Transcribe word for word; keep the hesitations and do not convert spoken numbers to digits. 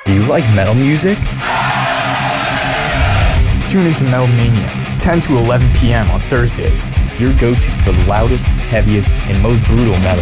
Do you like metal music? Tune into Metal Mania, ten to eleven p.m. on Thursdays, your go-to for the loudest, heaviest, and most brutal metal.